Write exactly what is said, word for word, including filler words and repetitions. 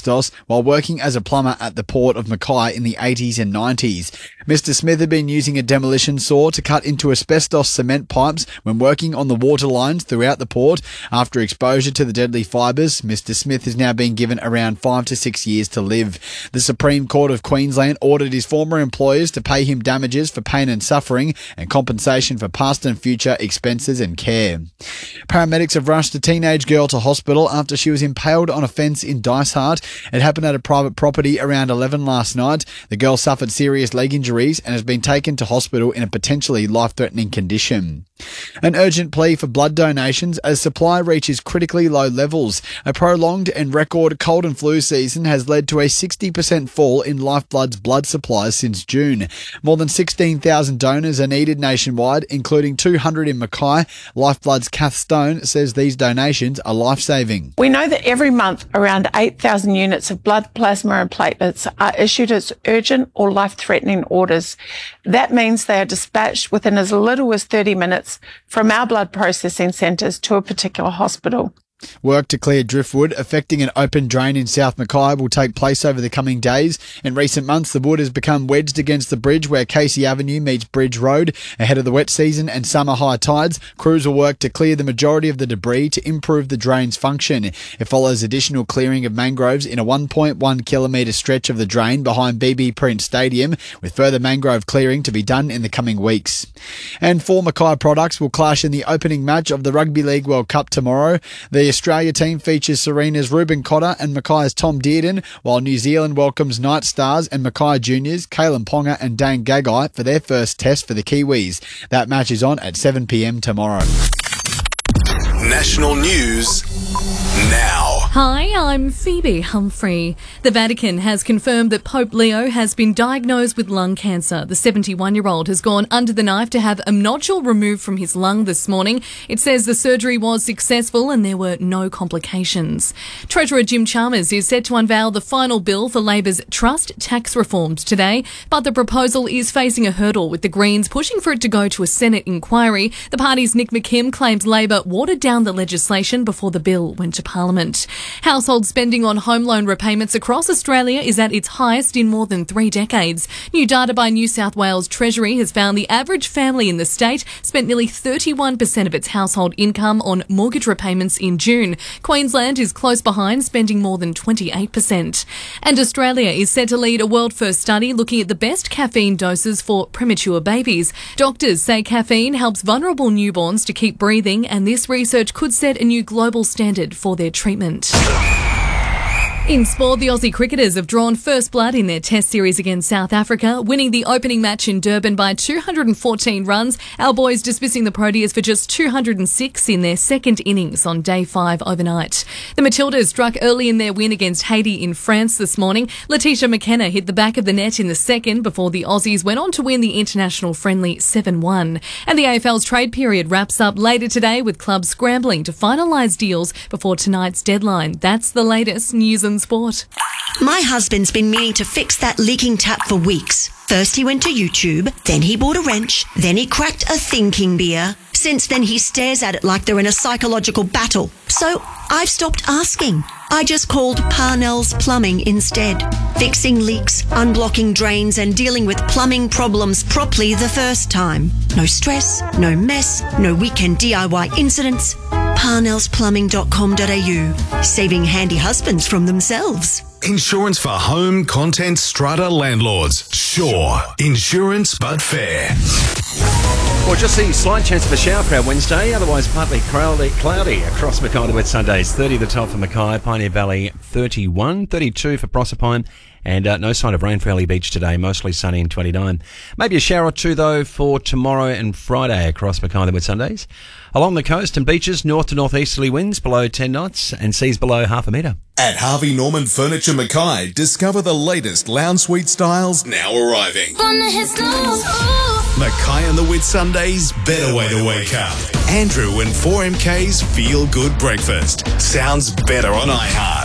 asbestos while working as a plumber at the port of Mackay in the eighties and nineties. Mister Smith had been using a demolition saw to cut into asbestos cement pipes when working on the water lines throughout the port. After exposure to the deadly fibres, Mister Smith has now been given around five to six years to live. The Supreme Court of Queensland ordered his former employers to pay him damages for pain and suffering and compensation for past and future expenses and care. Paramedics have rushed a teenage girl to hospital after she was impaled on a fence in Dysart. It happened at a private property around eleven last night. The girl suffered serious leg injuries and has been taken to hospital in a potentially life-threatening condition. An urgent plea for blood donations as supply reaches critically low levels. A prolonged and record cold and flu season has led to a sixty percent fall in Lifeblood's blood supplies since June. More than sixteen thousand donors are needed nationwide, including two hundred in Mackay. Lifeblood's Kath Stone says these donations are life-saving. We know that every month around eight thousand units of blood, plasma and platelets are issued as urgent or life-threatening orders. That means they are dispatched within as little as thirty minutes from our blood processing centres to a particular hospital. Work to clear driftwood affecting an open drain in South Mackay will take place over the coming days. In recent months, the wood has become wedged against the bridge where Casey Avenue meets Bridge Road. Ahead of the wet season and summer high tides, crews will work to clear the majority of the debris to improve the drain's function. It follows additional clearing of mangroves in a one point one kilometre stretch of the drain behind B B Print Stadium, with further mangrove clearing to be done in the coming weeks. And four Mackay products will clash in the opening match of the Rugby League World Cup tomorrow. The Australia team features Serena's Ruben Cotter and Mackay's Tom Dearden, while New Zealand welcomes Night Stars and Mackay Juniors, Kalen Ponga and Dane Gagai for their first test for the Kiwis. That match is on at seven p m tomorrow. National news now. Hi, I'm Phoebe Humphrey. The Vatican has confirmed that Pope Leo has been diagnosed with lung cancer. The seventy-one-year-old has gone under the knife to have a nodule removed from his lung this morning. It says the surgery was successful and there were no complications. Treasurer Jim Chalmers is set to unveil the final bill for Labor's trust tax reforms today, but the proposal is facing a hurdle, with the Greens pushing for it to go to a Senate inquiry. The party's Nick McKim claims Labor watered down the legislation before the bill went to Parliament. Household spending on home loan repayments across Australia is at its highest in more than three decades. New data by New South Wales Treasury has found the average family in the state spent nearly thirty-one percent of its household income on mortgage repayments in June. Queensland is close behind, spending more than twenty-eight percent. And Australia is set to lead a world-first study looking at the best caffeine doses for premature babies. Doctors say caffeine helps vulnerable newborns to keep breathing, and this research could set a new global standard for their treatment. In sport, the Aussie cricketers have drawn first blood in their test series against South Africa, winning the opening match in Durban by two hundred fourteen runs. Our boys dismissing the Proteas for just two hundred six in their second innings on day five overnight. The Matildas struck early in their win against Haiti in France this morning. Letitia McKenna hit the back of the net in the second before the Aussies went on to win the international friendly seven one. And the A F L's trade period wraps up later today, with clubs scrambling to finalise deals before tonight's deadline. That's the latest news and sport. My husband's been meaning to fix that leaking tap for weeks. First he went to YouTube, then he bought a wrench, then he cracked a thinking beer. Since then he stares at it like they're in a psychological battle. So I've stopped asking. I just called Parnell's Plumbing instead. Fixing leaks, unblocking drains and dealing with plumbing problems properly the first time. No stress, no mess, no weekend D I Y incidents. parnells plumbing dot com dot a u. Saving handy husbands from themselves. Insurance for home, content, strata landlords. Sure. Insurance but fair. Well, just the slight chance of a shower for our Wednesday, otherwise partly cloudy, cloudy across Mackay to Wet Sundays. thirty the top for Mackay, Pioneer Valley thirty-one, thirty-two for Proserpine, and uh, no sign of rain for Early Beach today, mostly sunny and twenty-nine. Maybe a shower or two, though, for tomorrow and Friday across Mackay to Wet Sundays. Along the coast and beaches, north to northeasterly winds below ten knots and seas below half a metre. At Harvey Norman Furniture Mackay, discover the latest lounge suite styles now arriving. Mackay and the Whitsundays, better way to wake up. Andrew and four M K's Feel Good Breakfast. Sounds better on iHeart.